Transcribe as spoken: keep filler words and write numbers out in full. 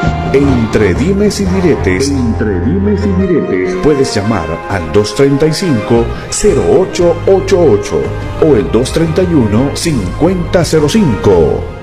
Entre dimes y diretes, entre dimes y diretes, puedes llamar al dos treinta y cinco, cero ocho ochenta y ocho o el dos treinta y uno, cincuenta cero cinco.